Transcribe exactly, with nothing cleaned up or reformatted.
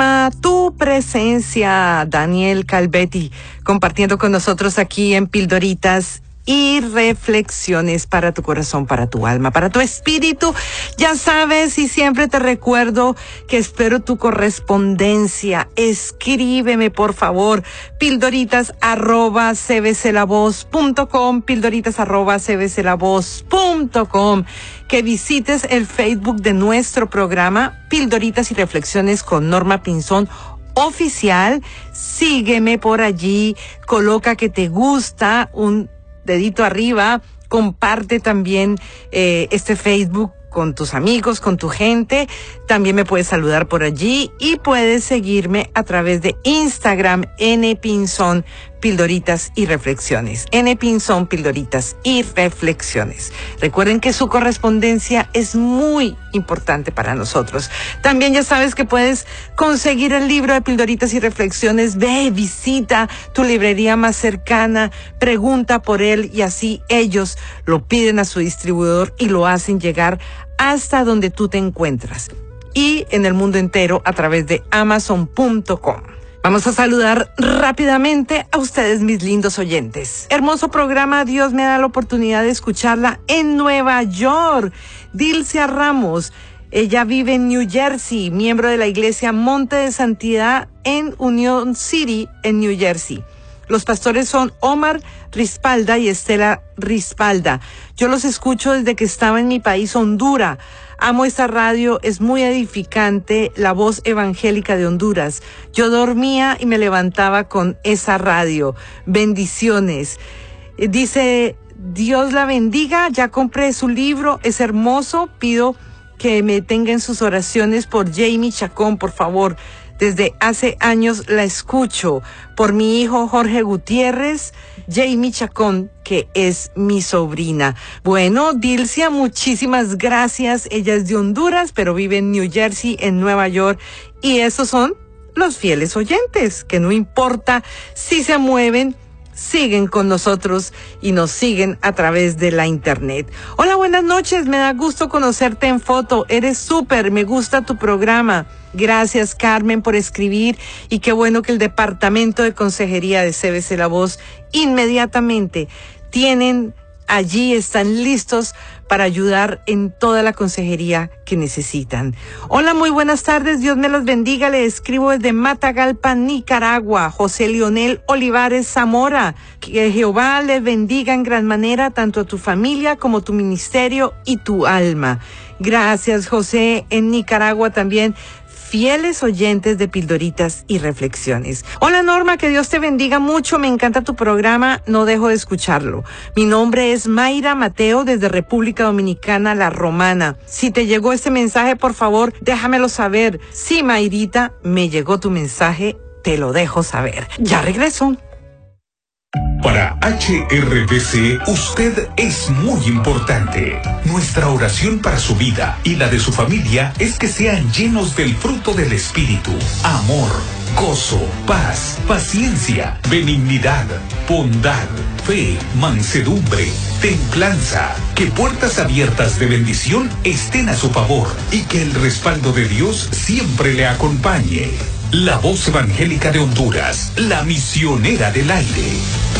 programa Tu Presencia, Daniel Calvetti, compartiendo con nosotros aquí en Pildoritas y reflexiones para tu corazón, para tu alma, para tu espíritu. Ya sabes, y siempre te recuerdo que espero tu correspondencia. Escríbeme, por favor, pildoritas arroba cbclavoz.com, pildoritas arroba cbclavoz.com. Que visites el Facebook de nuestro programa, Pildoritas y Reflexiones con Norma Pinzón Oficial. Sígueme por allí, coloca que te gusta, un dedito arriba, comparte también eh, este Facebook con tus amigos, con tu gente. También me puedes saludar por allí y puedes seguirme a través de Instagram, N Pinzón Pildoritas y Reflexiones. N Pinzón Pildoritas y Reflexiones. Recuerden que su correspondencia es muy importante para nosotros. También ya sabes que puedes conseguir el libro de Pildoritas y Reflexiones. Ve, visita tu librería más cercana, pregunta por él y así ellos lo piden a su distribuidor y lo hacen llegar hasta donde tú te encuentras y en el mundo entero a través de amazon punto com. Vamos a saludar rápidamente a ustedes, mis lindos oyentes. Hermoso programa, Dios me da la oportunidad de escucharla en Nueva York. Dilcia Ramos, ella vive en New Jersey, miembro de la iglesia Monte de Santidad en Union City, en New Jersey. Los pastores son Omar Rispalda y Estela Rispalda. Yo los escucho desde que estaba en mi país, Honduras. Amo esta radio, es muy edificante, la voz evangélica de Honduras. Yo dormía y me levantaba con esa radio. Bendiciones. Dice, Dios la bendiga, ya compré su libro, es hermoso. Pido que me tenga en sus oraciones por Jamie Chacón, por favor. Desde hace años la escucho por mi hijo Jorge Gutiérrez, Jamie Chacón, que es mi sobrina. Bueno, Dilcia, muchísimas gracias. Ella es de Honduras, pero vive en New Jersey, en Nueva York. Y esos son los fieles oyentes, que no importa si se mueven, siguen con nosotros y nos siguen a través de la internet. Hola, buenas noches. Me da gusto conocerte en foto. Eres súper. Me gusta tu programa. Gracias, Carmen, por escribir, y qué bueno que el Departamento de Consejería de C B C La Voz inmediatamente tienen allí, están listos para ayudar en toda la consejería que necesitan. Hola, muy buenas tardes, Dios me los bendiga, le escribo desde Matagalpa, Nicaragua, José Leonel Olivares Zamora. Que Jehová les bendiga en gran manera tanto a tu familia como tu ministerio y tu alma. Gracias, José, en Nicaragua también. Fieles oyentes de Pildoritas y Reflexiones. Hola, Norma, que Dios te bendiga mucho, me encanta tu programa, no dejo de escucharlo. Mi nombre es Mayra Mateo desde República Dominicana, La Romana. Si te llegó este mensaje, por favor, déjamelo saber. Sí, Mayrita, me llegó tu mensaje, te lo dejo saber. Ya regreso. Para H R B C, usted es muy importante. Nuestra oración para su vida y la de su familia es que sean llenos del fruto del Espíritu: amor, gozo, paz, paciencia, benignidad, bondad, fe, mansedumbre, templanza. Que puertas abiertas de bendición estén a su favor y que el respaldo de Dios siempre le acompañe. La voz evangélica de Honduras, la misionera del aire.